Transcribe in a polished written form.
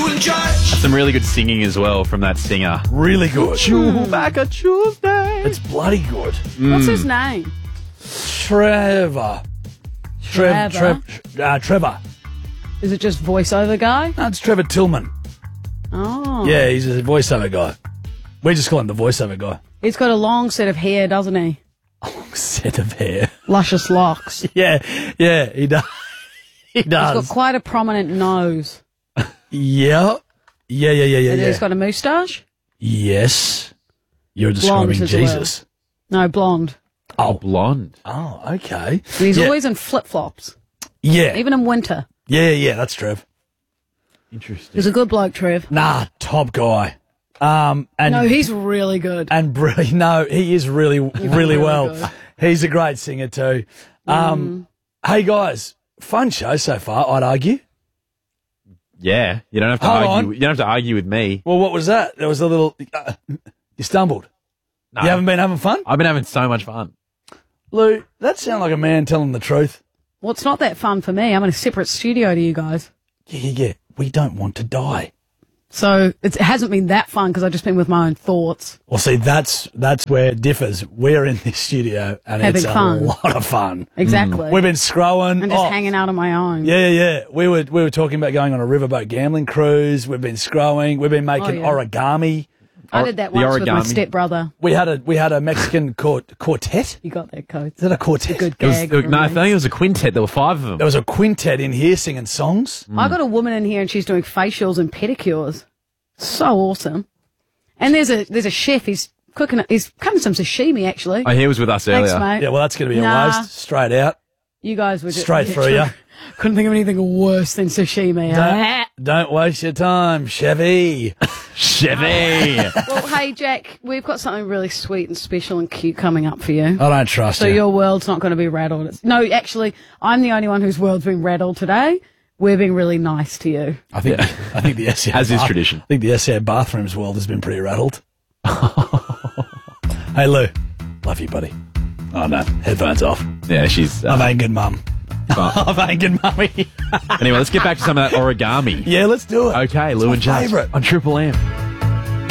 Lou and Judge. Some really good singing as well from that singer. Really good. Back a Tuesday. It's bloody good. What's his name? Trevor. Trevor? Trevor. Is it just voiceover guy? No, it's Trevor Tillman. Oh. Yeah, he's a voiceover guy. We just call him the voiceover guy. He's got a long set of hair, doesn't he? Set of hair. Luscious locks. Yeah, he does. He does. He's got quite a prominent nose. Yeah. And he's got a moustache? Yes. You're Blonde describing as Jesus. No, blonde. Oh, blonde. Oh, okay. And he's Yeah. always in flip-flops, Yeah. even in winter. Yeah, that's Trev. Interesting. He's a good bloke, Trev. Nah, top guy. And No, he's really good. and brilliant. No, he is really really well. good. He's a great singer too. Hey guys, fun show so far, I'd argue. Yeah, you don't have to Hold argue. on. You don't have to argue with me. Well, what was that? There was a little. You stumbled. No, You haven't been having fun, I've been having so much fun. Lou? That sounded like a man telling the truth. Well, it's not that fun for me. I'm in a separate studio to you guys. Yeah. We don't want to die. So it hasn't been that fun because I've just been with my own thoughts. Well, see, that's where it differs. We're in this studio and Having it's a fun. lot of fun. Exactly. We've been scrolling. I'm just hanging out on my own. Yeah. We were talking about going on a riverboat gambling cruise. We've been scrolling. We've been making yeah. origami. I did that The once with my origami. stepbrother. We had a Mexican quartet. You got that, Coates. Is that a quartet? Good It was, gag. no, from I me. think it was a quintet. There were 5 of them. There was a quintet in here singing songs. I got a woman in here and she's doing facials and pedicures. So awesome. And there's a chef. He's cooking some sashimi actually. Oh, he was with us Thanks, earlier. mate. Yeah, well, that's going to be Nah. a waste. Straight out. You guys were just Straight through ya. Couldn't think of anything worse than sashimi. Don't waste your time, Chevy. Chevy. Well, hey Jack, we've got something really sweet and special and cute coming up for you. I don't trust So you. your world's not going to be rattled. No, actually, I'm the only one whose world's been rattled today. We're being really nice to you. I think the SCA As is tradition. I think the SCA bathrooms world has been pretty rattled. Hey Lou, love you, buddy. Oh no, headphones off. Yeah, she's. I'm angin' mum. fun. I'm angin' mummy. Anyway, let's get back to some of that origami. Yeah, let's do it. Okay, It's Lou my and Jazz favourite. on Triple M.